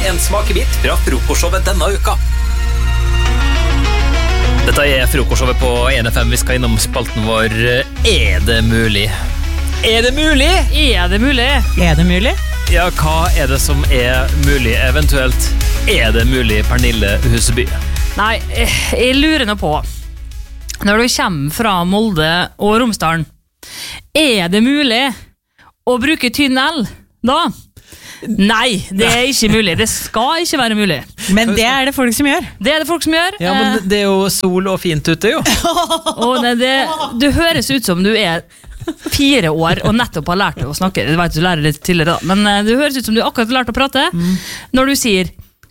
en smakebit fra frokostshowet denne uka. Dette frokostshowet på 1FM. Vi skal innom spalten vår Er det mulig? Er det mulig? Er det mulig? Er det mulig? Ja, hva det som mulig? Eventuelt det mulig, Pernille Huseby? Nei, jeg lurer nå på når du kommer fra Molde og Romsdalen, det mulig å bruke tynn L da? Nei, det ikke mulig. Det skal ikke være mulig. Men det det folk som gjør. Det det folk som gjør. Ja, men det jo sol og fint ute, jo. Og du høres ut som du 4 år og nettopp har lært å snakke. Jeg vet du lærer litt tidligere da, men det høres ut som du akkurat har lært å prate når du sier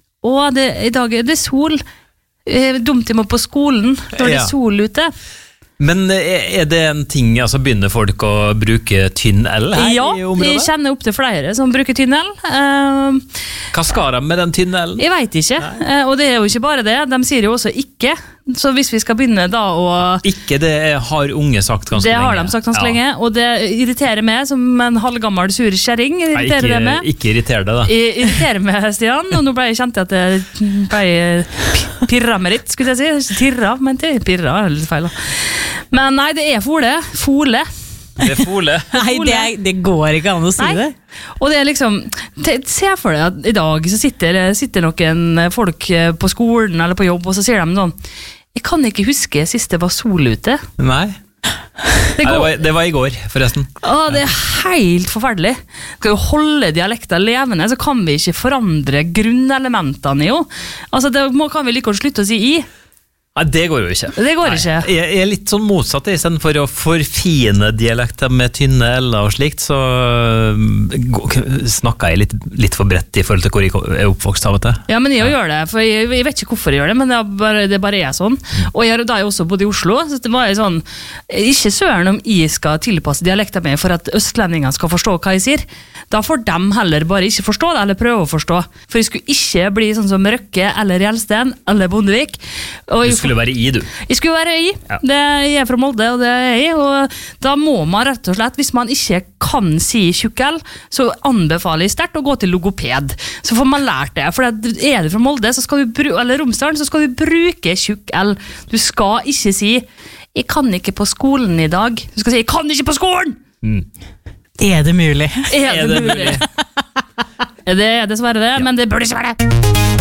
i dag det sol. Dumt jeg må på skolen når det sol ute. Men det en ting, altså begynner folk å bruke tynn L her ja, i området? Ja, jeg kjenner opp til flere som bruker tynn L. Hva skal de med den tynne L-en? Jeg vet ikke, og det jo ikke bare det. De sier jo også ikke. Så hvis vi skal begynne da å... Ikke, det har unge sagt ganske lenge. Det har de sagt ganske lenge, og det irriterer meg som en halvgammel sur kjerring. Ikke irriter deg da. Irriterer meg, Stian, og nå ble jeg kjent at det ble pirra med litt, skulle jeg si. Tirra, men det pirra litt feil da. Men nei, det fole. Fole. Det fole. Nei, det går ikke an å si det. Og det liksom, se for deg at i dag så sitter noen folk på skolen eller på jobb, og så sier de sånn, jeg kan ikke huske sist det var sol ute. Nei. Det var i går, forresten. Det helt forferdelig. Skal vi holde dialekter levende, så kan vi ikke forandre grunnelementene jo. Altså, det kan vi like godt slutte å si i. Nei, det går jo ikke. Det går ikke. Jeg litt sånn motsatt, i stedet for å forfine dialekter med tynne L-er og slikt, så snakker jeg litt for bredt i forhold til hvor jeg oppvokst av og til. Ja, men jeg gjør det, for jeg vet ikke hvorfor jeg gjør det, men det bare sånn. Og da jeg også bodde i Oslo, så det var sånn, ikke søren om jeg skal tilpasse dialekter med for at østlendingene skal forstå hva jeg sier. Da får de heller bare ikke forstå det, eller prøve å forstå. For jeg skulle ikke bli sånn som Røkke, eller Gjelsten, eller Bondevik. Du skulle være i, du. Jeg skulle være i. Ja. Jeg fra Molde, og det jeg. Og da må man rett og slett, hvis man ikke kan si tjukkel, så anbefaler jeg sterkt å gå til logoped. Så får man lært det. For du fra Molde, eller Romsdalen, så skal du bruke tjukkel. Du skal ikke si, jeg kan ikke på skolen i dag. Du skal si, jeg kan ikke på skolen! Er det mulig? Er det mulig? Det dessverre det, men det burde ikke være det.